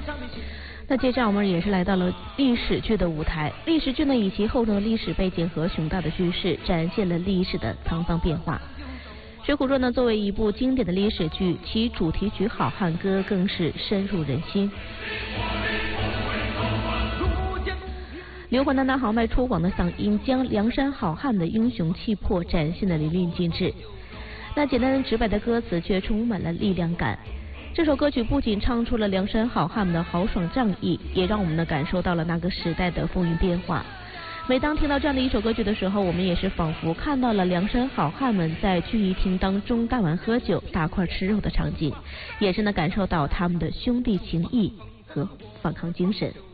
那接着我们也是来到了历史剧的舞台。历史剧呢，以其厚重的历史背景和雄大的叙事，展现了历史的沧桑变化。《水浒传》呢，作为一部经典的历史剧，其主题曲《好汉歌》更是深入人心。刘欢那豪迈粗犷的嗓音，将梁山好汉的英雄气魄展现得淋漓尽致。那简单直白的歌词却充满了力量感。这首歌曲不仅唱出了梁山好汉们的豪爽仗义，也让我们呢感受到了那个时代的风云变化。每当听到这样的一首歌曲的时候，我们也是仿佛看到了梁山好汉们在聚义厅当中大碗喝酒、大块吃肉的场景，也是能感受到他们的兄弟情谊和反抗精神。